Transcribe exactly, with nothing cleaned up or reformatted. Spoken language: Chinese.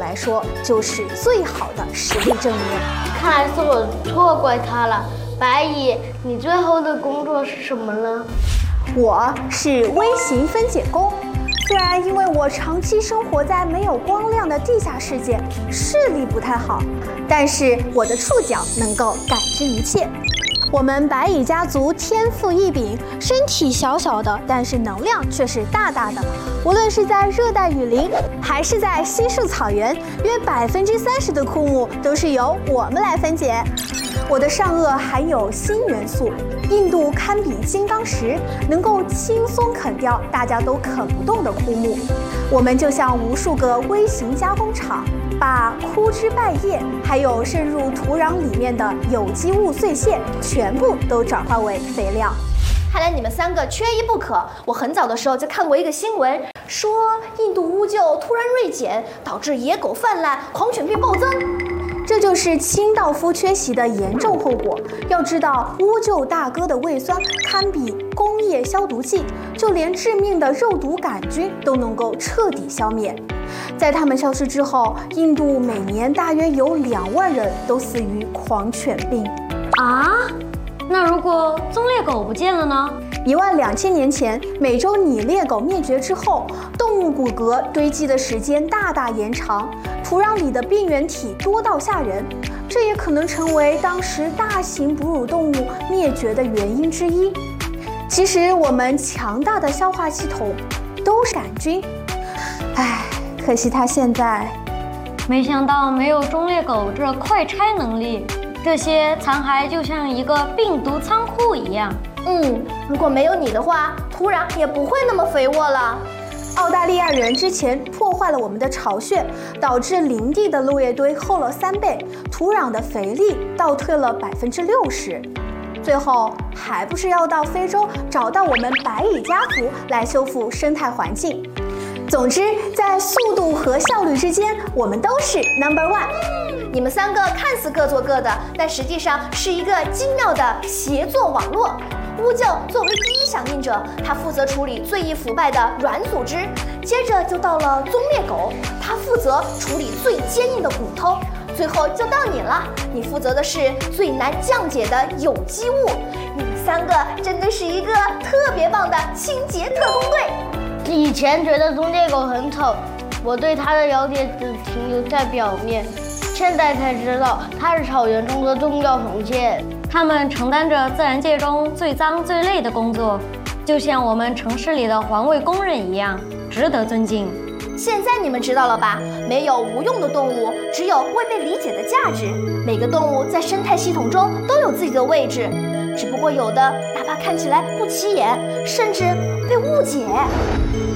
来说就是最好的实力证明。 看来是我错怪他了。白蚁，你最后的工作是什么呢？ 我是微型分解工。虽然因为我长期生活在没有光亮的地下世界，视力不太好，但是我的触角能够感知一切。我们白蚁家族天赋异禀，身体小小的，但是能量却是大大的。无论是在热带雨林，还是在稀树草原，约百分之三十的枯木都是由我们来分解。我的上颚含有锌元素，硬度堪比金刚石，能够轻松啃掉大家都啃不动的枯木。我们就像无数个微型加工厂，把枯枝败叶，还有渗入土壤里面的有机物碎屑，全部都转化为肥料。 看来你们三个缺一不可。我很早的时候就看过一个新闻，说印度乌桕突然锐减，导致野狗泛滥，狂犬病暴增。 这就是清道夫缺席的严重后果。要知道，乌桕大哥的胃酸堪比工业消毒剂，就连致命的肉毒杆菌都能够彻底消灭。在它们消失之后，印度每年大约有两万人都死于狂犬病。 啊？那如果棕猎狗不见了呢？ 一万两千年前，美洲拟猎狗灭绝之后，动物骨骼堆积的时间大大延长，土壤里的病原体多到吓人，这也可能成为当时大型哺乳动物灭绝的原因之一。其实我们强大的消化系统都是杆菌，唉，可惜它现在…… 没想到没有棕猎狗这快拆能力，这些残骸就像一个病毒仓库一样。 嗯，如果没有你的话，土壤也不会那么肥沃了。 澳大利亚人之前破坏了我们的巢穴，导致林地的落叶堆厚了三倍，土壤的肥力倒退了百分之六十。最后还不是要到非洲找到我们白蚁家族来修复生态环境。总之，在速度和效率之间，我们都是 number one。 你们三个看似各做各的，但实际上是一个精妙的协作网络。乌桕作为第一响应者，他负责处理最易腐败的软组织，接着就到了棕猎狗，他负责处理最坚硬的骨头，最后就到你了，你负责的是最难降解的有机物。你们三个真的是一个特别棒的清洁特工队。 以前觉得棕猎狗很丑，我对它的了解只停留在表面，现在才知道它是草原中的重要红线。 它们承担着自然界中最脏最累的工作，就像我们城市里的环卫工人一样，值得尊敬。 现在你们知道了吧？没有无用的动物，只有未被理解的价值。每个动物在生态系统中都有自己的位置，只不过有的哪怕看起来不起眼，甚至被误解。